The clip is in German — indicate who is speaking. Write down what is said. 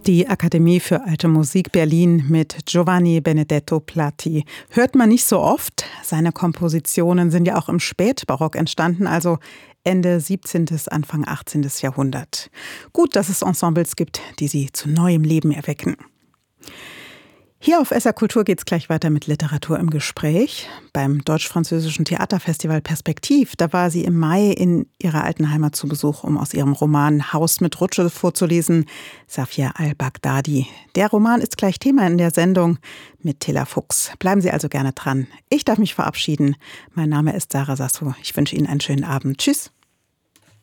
Speaker 1: Die Akademie für Alte Musik Berlin mit Giovanni Benedetto Platti. Hört man nicht so oft. Seine Kompositionen sind ja auch im Spätbarock entstanden, also Ende 17., Anfang 18. Jahrhundert. Gut, dass es Ensembles gibt, die sie zu neuem Leben erwecken. Hier auf SR Kultur geht es gleich weiter mit Literatur im Gespräch. Beim Deutsch-Französischen Theaterfestival Perspektiv, da war sie im Mai in ihrer alten Heimat zu Besuch, um aus ihrem Roman Haus mit Rutsche vorzulesen, Safia al-Baghdadi. Der Roman ist gleich Thema in der Sendung mit Tilla Fuchs. Bleiben Sie also gerne dran. Ich darf mich verabschieden. Mein Name ist Sarah Sasso. Ich wünsche Ihnen einen schönen Abend. Tschüss.